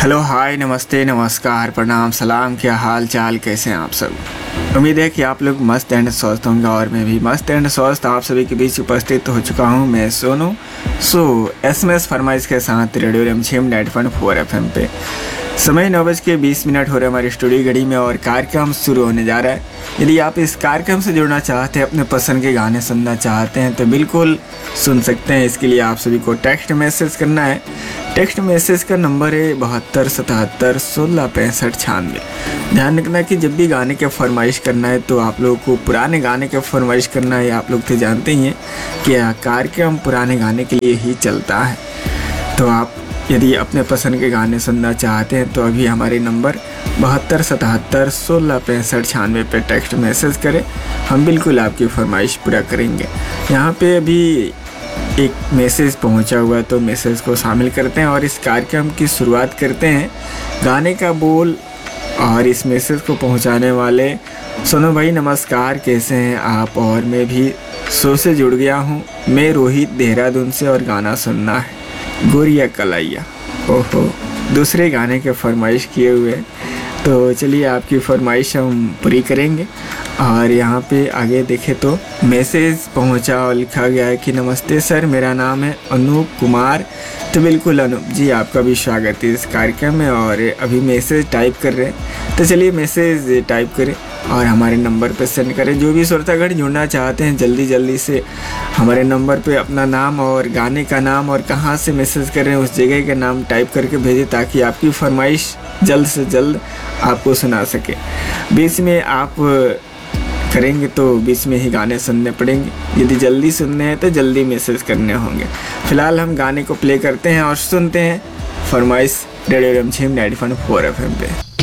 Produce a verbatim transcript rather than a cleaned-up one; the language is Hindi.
हेलो, हाय, नमस्ते, नमस्कार, प्रणाम, सलाम। क्या हाल चाल, कैसे हैं आप सब। उम्मीद है कि आप लोग मस्त एंड स्वस्थ होंगे और मैं भी मस्त एंड स्वस्थ आप सभी के बीच उपस्थित हो चुका हूं। मैं सोनू सो एस एम एस फरमाइश के साथ रेडियो रिमझिम ninety point four F M पे समय नौ बज के बीस मिनट हो रहे हमारी स्टूडियो घड़ी में और कार्यक्रम शुरू होने जा रहा है। यदि आप इस कार्यक्रम से जुड़ना चाहते हैं, अपने पसंद के गाने सुनना चाहते हैं तो बिल्कुल सुन सकते हैं। इसके लिए आप सभी को टेक्स्ट मैसेज करना है। टेक्स्ट मैसेज का नंबर है बहत्तर सतहत्तर सोलह पैंसठ छियानवे। ध्यान रखना कि जब भी गाने के फरमाइश करना है तो आप लोगों को पुराने गाने के फरमाइश करना है। आप लोग तो जानते ही हैं कि कार्यक्रम पुराने गाने के लिए ही चलता है। तो आप यदि अपने पसंद के गाने सुनना चाहते हैं तो अभी हमारे नंबर बहत्तर सतहत्तर सोलह पैंसठ छियानवे पे टेक्स्ट मैसेज करें। हम बिल्कुल आपकी फरमाइश पूरा करेंगे। यहाँ पे अभी एक मैसेज पहुंचा हुआ है तो मैसेज को शामिल करते हैं और इस कार्यक्रम की शुरुआत करते हैं। गाने का बोल और इस मैसेज को पहुंचाने वाले सोनू भाई, नमस्कार, कैसे हैं आप। और मैं भी शो से जुड़ गया हूं। मैं रोहित, देहरादून से, और गाना सुनना है गोरिया कलाइया। ओहो, दूसरे गाने के फरमाइश किए हुए हैं। तो चलिए आपकी फरमाइश हम पूरी करेंगे। और यहाँ पे आगे देखें तो मैसेज पहुँचा और लिखा गया है कि नमस्ते सर, मेरा नाम है अनूप कुमार। तो बिल्कुल अनूप जी, आपका भी स्वागत है इस कार्यक्रम में। और अभी मैसेज टाइप कर रहे हैं तो चलिए मैसेज टाइप करें और हमारे नंबर पे सेंड करें। जो भी श्रोतागण जुड़ना चाहते हैं जल्दी जल्दी से हमारे नंबर पे अपना नाम और गाने का नाम और कहाँ से मैसेज कर रहे हैं उस जगह का नाम टाइप करके भेजें ताकि आपकी फरमाइश जल्द से जल्द आपको सुना सके। बीच में आप करेंगे तो बीच में ही गाने सुनने पड़ेंगे। यदि जल्दी सुनने हैं तो जल्दी मैसेज करने होंगे। फिलहाल हम गाने को प्ले करते हैं और सुनते हैं फरमाइश रेडियो रिमझिम ninety point four F M पे।